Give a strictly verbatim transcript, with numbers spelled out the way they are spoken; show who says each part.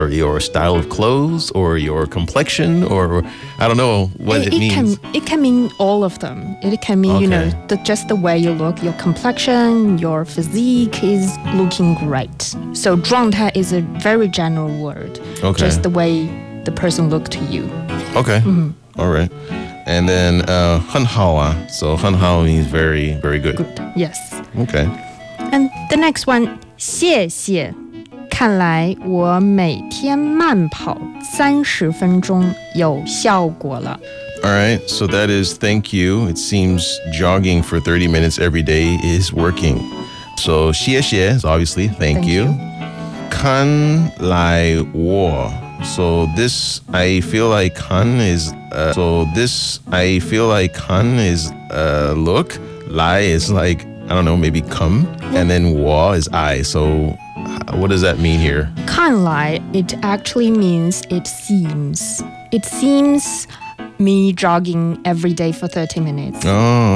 Speaker 1: or your style of clothes or your complexion, or I don't know what it,
Speaker 2: it,
Speaker 1: it
Speaker 2: it
Speaker 1: means.
Speaker 2: Can, it can mean all of them. It can mean,
Speaker 1: Okay.
Speaker 2: you know, the, just the way you look, your complexion, your physique is looking great. So 状态 is a very general word.
Speaker 1: Okay.
Speaker 2: Just the way the person look to you.
Speaker 1: Okay.
Speaker 2: Mm-hmm.
Speaker 1: All right. And then uh, 很好啊. So 很好 means very, very good.
Speaker 2: Good. Yes.
Speaker 1: Okay.
Speaker 2: And the next one, 谢谢。看来我每天慢跑三十分钟有效果了。
Speaker 1: All right, so that is thank you. It seems jogging for thirty minutes every day is working. So 谢谢 is obviously thank,
Speaker 2: Thank
Speaker 1: you.
Speaker 2: you.
Speaker 1: 看来我 So this I feel like 看 is uh, so this I feel like 看 is uh, look. 来 is like I don't know, maybe come, and then 我 is I. So what does that mean here?
Speaker 2: 看来 it actually means it seems. It seems me jogging every day for thirty minutes.
Speaker 1: Oh.